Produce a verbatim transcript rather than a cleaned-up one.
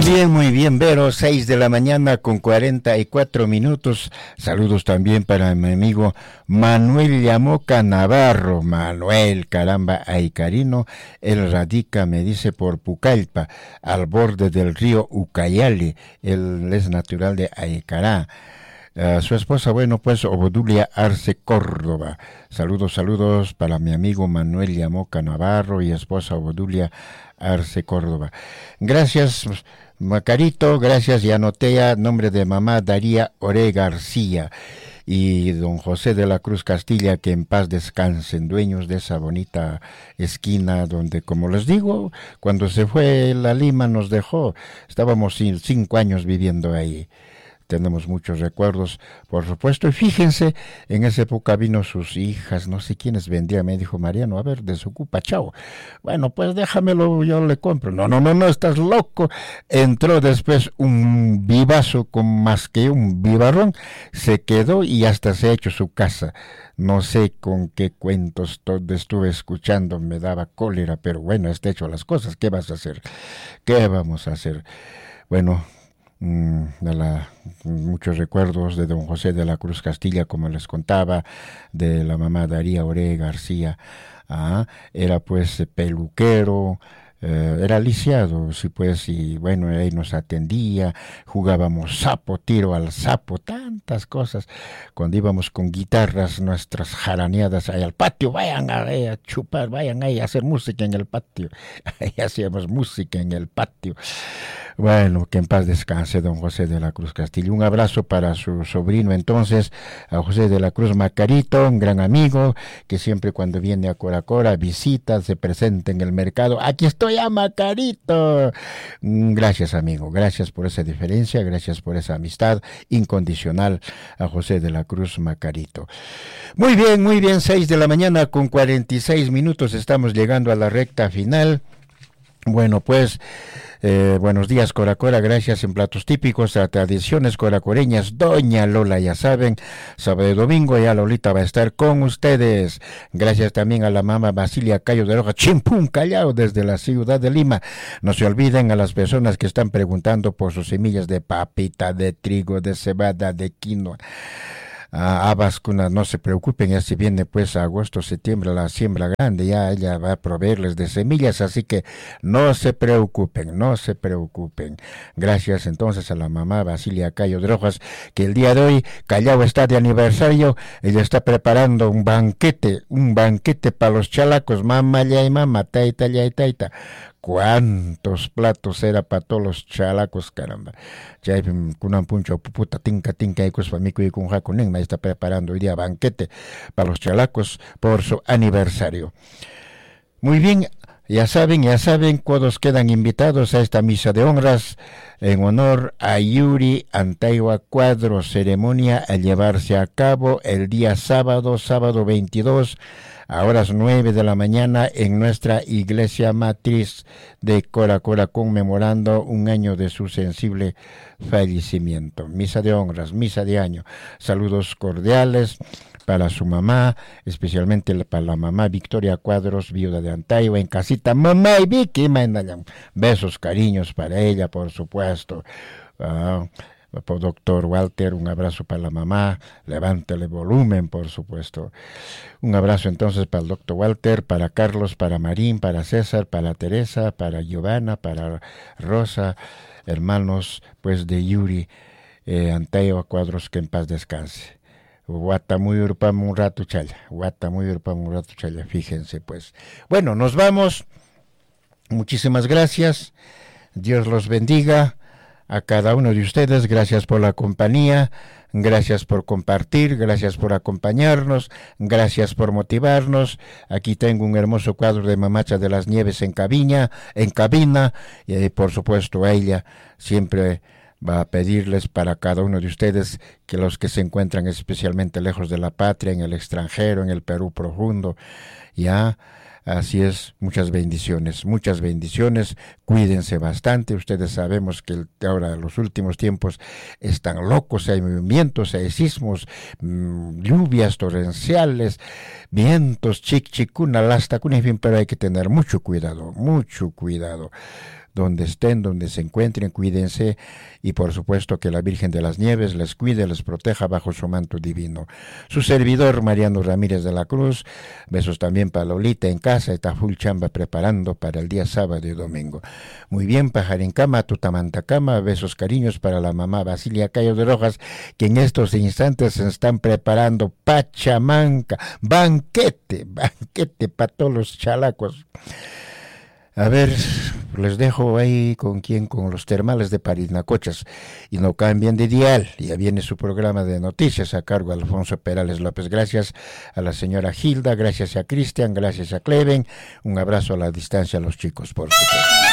bien, muy bien, Vero, seis de la mañana con cuarenta y cuatro minutos. Saludos también para mi amigo Manuel Llamoca Navarro. Manuel, caramba, Aicarino, él radica, me dice, por Pucallpa, al borde del río Ucayali. Él es natural de Aicará. Uh, su esposa, bueno, pues Obodulia Arce Córdoba. Saludos, saludos para mi amigo Manuel Llamoca Navarro y esposa Obodulia Arce Córdoba. Gracias, Macarito, gracias, y anoté a nombre de mamá Daría Ore García y don José de la Cruz Castilla, que en paz descansen, dueños de esa bonita esquina donde, como les digo, cuando se fue la Lima nos dejó, estábamos cinco años viviendo ahí. Tenemos muchos recuerdos, por supuesto, y fíjense, en esa época vino sus hijas, no sé quiénes vendían, me dijo Mariano, a ver, desocupa, chao. Bueno, pues déjamelo, yo le compro. No, no, no, no, estás loco. Entró después un vivazo con más que un vivarrón, se quedó y hasta se ha hecho su casa. No sé con qué cuentos todo estuve escuchando, me daba cólera, pero bueno, está hecho las cosas, ¿qué vas a hacer? ¿Qué vamos a hacer? Bueno, de la, muchos recuerdos de don José de la Cruz Castilla, como les contaba, de la mamá Daría Ore García. Ah, era pues peluquero, eh, era lisiado, sí, pues, y bueno, ahí nos atendía, jugábamos sapo, tiro al sapo, tantas cosas, cuando íbamos con guitarras, nuestras jaraneadas ahí al patio, vayan a, a chupar, vayan ahí a hacer música en el patio, ahí hacíamos música en el patio. Bueno, que en paz descanse don José de la Cruz Castillo. Un abrazo para su sobrino entonces, a José de la Cruz Macarito, un gran amigo, que siempre cuando viene a Cora Cora visita, se presenta en el mercado. Aquí estoy a Macarito. Gracias, amigo, gracias por esa diferencia, gracias por esa amistad incondicional a José de la Cruz Macarito. Muy bien, muy bien, seis de la mañana con cuarenta y seis minutos, estamos llegando a la recta final. Bueno, pues, eh, buenos días, Coracora, gracias en platos típicos a tradiciones coracoreñas, doña Lola, ya saben, sábado y domingo ya Lolita va a estar con ustedes. Gracias también a la mamá Basilia Cayo de Roja, Chimpún Callao, desde la ciudad de Lima. No se olviden a las personas que están preguntando por sus semillas de papita, de trigo, de cebada, de quinoa. Ah, habas, no se preocupen, ya si viene pues agosto, septiembre la siembra grande, ya ella va a proveerles de semillas, así que no se preocupen, no se preocupen. Gracias entonces a la mamá Basilia Cayo de Rojas, que el día de hoy Callao está de aniversario, ella está preparando un banquete, un banquete para los chalacos, mamá ya y mamá, taita ya y taita. ¿Cuántos platos era para todos los chalacos, caramba? Ya kunan puncho puputa tinca tinca y pues para mí que con jaconen me está preparando hoy día banquete para los chalacos por su aniversario. Muy bien, ya saben, ya saben, todos quedan invitados a esta misa de honras en honor a Yuri Antaihua Cuadros, ceremonia a llevarse a cabo el día sábado, sábado veintidós, a horas nueve de la mañana en nuestra iglesia matriz de Cora Cora, conmemorando un año de su sensible fallecimiento. Misa de honras, misa de año. Saludos cordiales para su mamá, especialmente para la mamá Victoria Cuadros, viuda de Antaihua, en casita. Mamá y Vicky, besos, cariños para ella, por supuesto. Uh, Por doctor Walter, un abrazo para la mamá, levántele volumen, por supuesto. Un abrazo entonces para el doctor Walter, para Carlos, para Marín, para César, para Teresa, para Giovanna, para Rosa, hermanos pues de Yuri, eh, Antaihua Cuadros, que en paz descanse. Guata muy urpam un rato chaya, guata muy urpam un rato chaya, fíjense pues. Bueno, nos vamos, muchísimas gracias, Dios los bendiga. A cada uno de ustedes, gracias por la compañía, gracias por compartir, gracias por acompañarnos, gracias por motivarnos. Aquí tengo un hermoso cuadro de Mamacha de las Nieves en cabina, en cabina, y por supuesto a ella siempre va a pedirles para cada uno de ustedes, que los que se encuentran especialmente lejos de la patria, en el extranjero, en el Perú profundo, ya. Así es, muchas bendiciones, muchas bendiciones, cuídense bastante, ustedes sabemos que el, ahora los últimos tiempos están locos, hay movimientos, hay sismos, mmm, lluvias torrenciales, vientos, chic chicuna, lastacuna, en fin, pero hay que tener mucho cuidado, mucho cuidado. donde estén, donde se encuentren, cuídense y por supuesto que la Virgen de las Nieves les cuide, les proteja bajo su manto divino. Su servidor Mariano Ramírez de la Cruz, besos también para Lolita en casa, está full chamba preparando para el día sábado y domingo. Muy bien, Pajarincama, Tutamantacama, besos cariños para la mamá Basilia Cayo de Rojas, que en estos instantes se están preparando pachamanca, banquete, banquete para todos los chalacos. A ver, les dejo ahí con quién, con los termales de Parinacochas, y no cambien de dial, ya viene su programa de noticias a cargo de Alfonso Perales López. Gracias a la señora Hilda, gracias a Cristian, gracias a Cleven, un abrazo a la distancia a los chicos, por supuesto.